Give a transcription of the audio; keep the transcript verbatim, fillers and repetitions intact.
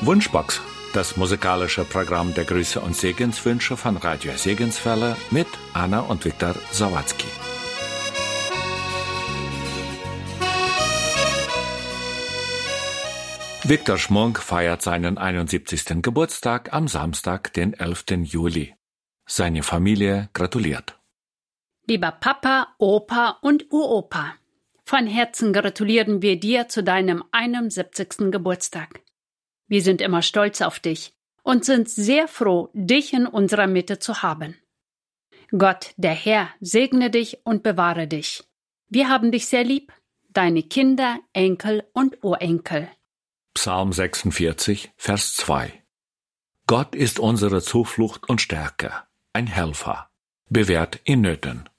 Wunschbox, das musikalische Programm der Grüße und Segenswünsche von Radio Segenswelle mit Anna und Viktor Sawatzki. Viktor Schmunk feiert seinen einundsiebzigsten Geburtstag am Samstag, den elften Juli. Seine Familie gratuliert. Lieber Papa, Opa und Uropa, von Herzen gratulieren wir dir zu deinem einundsiebzigsten Geburtstag. Wir sind immer stolz auf dich und sind sehr froh, dich in unserer Mitte zu haben. Gott, der Herr, segne dich und bewahre dich. Wir haben dich sehr lieb, deine Kinder, Enkel und Urenkel. Psalm sechsundvierzig, Vers zwei. Gott ist unsere Zuflucht und Stärke, ein Helfer, bewährt in Nöten.